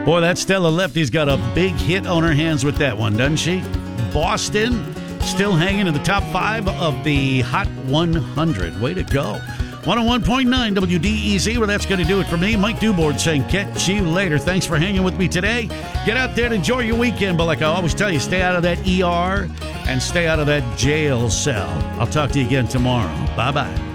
Boy, that Stella Lefty's got a big hit on her hands with that one, doesn't she? Boston still hanging in the top 5 of the Hot 100. Way to go. 101.9 WDEZ. Well, that's going to do it for me. Mike Dubord saying catch you later. Thanks for hanging with me today. Get out there and enjoy your weekend. But like I always tell you, stay out of that ER and stay out of that jail cell. I'll talk to you again tomorrow. Bye-bye.